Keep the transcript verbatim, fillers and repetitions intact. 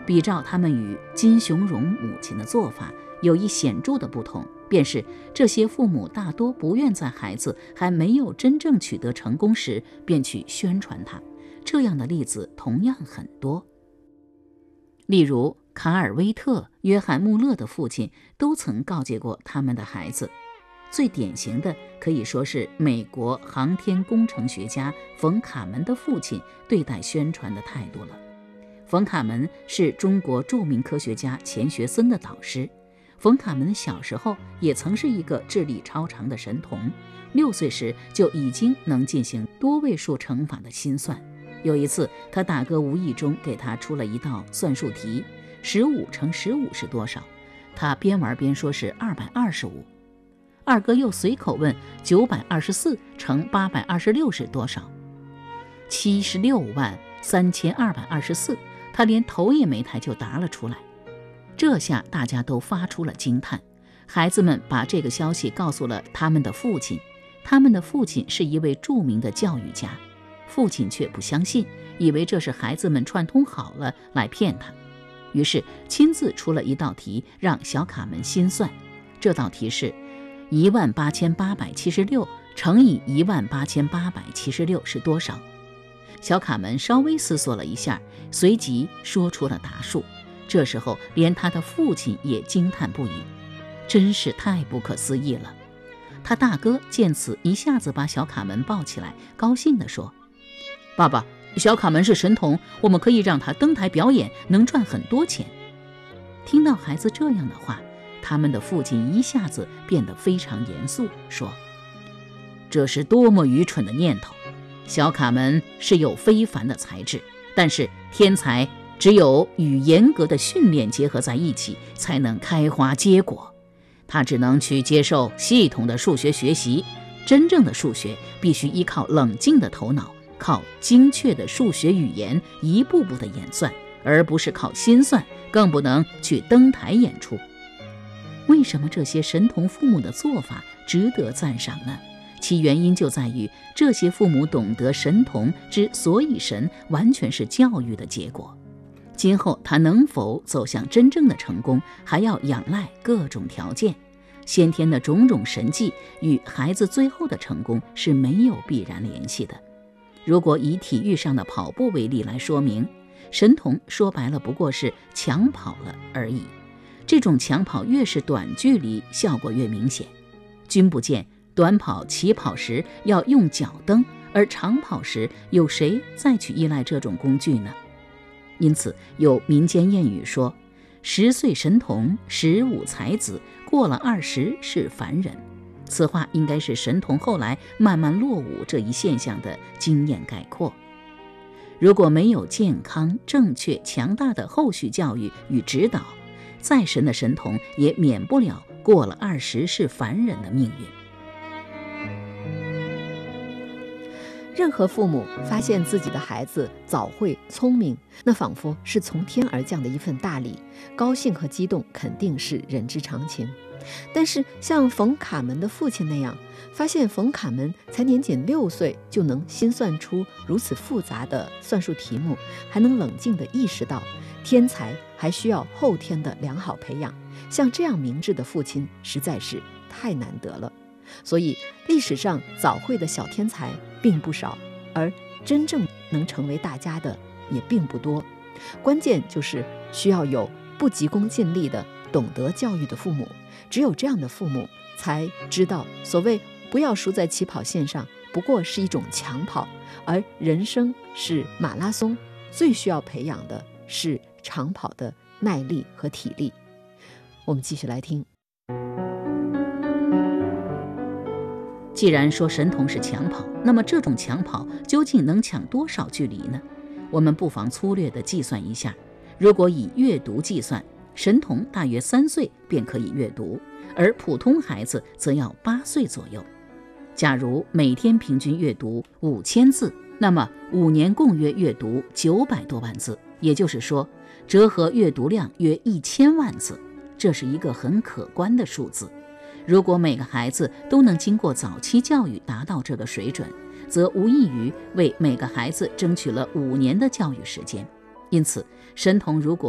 比照他们与金雄荣母亲的做法，有一显著的不同，便是这些父母大多不愿在孩子还没有真正取得成功时便去宣传他。这样的例子同样很多。例如卡尔威特、约翰穆勒的父亲都曾告诫过他们的孩子。最典型的可以说是美国航天工程学家冯卡门的父亲对待宣传的态度了。冯卡门是中国著名科学家钱学森的导师。冯卡门小时候也曾是一个智力超常的神童，六岁时就已经能进行多位数乘法的心算。有一次，他大哥无意中给他出了一道算术题，十五乘十五是多少？他边玩边说是二百二十五。二哥又随口问九百二十四乘八百二十六是多少？七十六万三千二百二十四。他连头也没抬就答了出来。这下大家都发出了惊叹。孩子们把这个消息告诉了他们的父亲，他们的父亲是一位著名的教育家。父亲却不相信，以为这是孩子们串通好了来骗他，于是亲自出了一道题让小卡门心算。这道题是一万八千八百七十六乘以一万八千八百七十六是多少？小卡门稍微思索了一下，随即说出了答数。这时候连他的父亲也惊叹不已，真是太不可思议了。他大哥见此，一下子把小卡门抱起来，高兴地说：爸爸，小卡门是神童，我们可以让他登台表演，能赚很多钱。听到孩子这样的话，他们的父亲一下子变得非常严肃，说：这是多么愚蠢的念头！小卡门是有非凡的才智，但是天才只有与严格的训练结合在一起，才能开花结果。他只能去接受系统的数学学习，真正的数学必须依靠冷静的头脑，靠精确的数学语言一步步的演算，而不是靠心算，更不能去登台演出。为什么这些神童父母的做法值得赞赏呢？其原因就在于这些父母懂得神童之所以神完全是教育的结果，今后他能否走向真正的成功，还要仰赖各种条件。先天的种种神迹与孩子最后的成功是没有必然联系的。如果以体育上的跑步为例来说明，神童说白了不过是强跑了而已。这种强跑越是短距离，效果越明显。君不见短跑起跑时要用脚蹬，而长跑时有谁再去依赖这种工具呢？因此有民间谚语说，十岁神童，十五才子，过了二十是凡人。此话应该是神童后来慢慢落伍这一现象的经验概括。如果没有健康、正确、强大的后续教育与指导，再神的神童也免不了过了二十是凡人的命运。 任何父母发现自己的孩子早慧聪明，那仿佛是从天而降的一份大礼，高兴和激动肯定是人之常情。但是像冯卡门的父亲那样，发现冯卡门才年仅六岁就能心算出如此复杂的算术题目，还能冷静地意识到天才还需要后天的良好培养，像这样明智的父亲实在是太难得了。所以历史上早慧的小天才并不少，而真正能成为大家的也并不多。关键就是需要有不急功近利的懂得教育的父母，只有这样的父母才知道，所谓不要输在起跑线上，不过是一种强跑，而人生是马拉松，最需要培养的是长跑的耐力和体力。我们继续来听。 既然说神童是强跑，那么这种强跑究竟能抢多少距离呢？我们不妨粗略地计算一下。如果以阅读计算，神童大约三岁便可以阅读，而普通孩子则要八岁左右。假如每天平均阅读五千字，那么五年共约阅读九百多万字，也就是说，折合阅读量约一千万字，这是一个很可观的数字。如果每个孩子都能经过早期教育达到这个水准，则无异于为每个孩子争取了五年的教育时间。因此，神童如果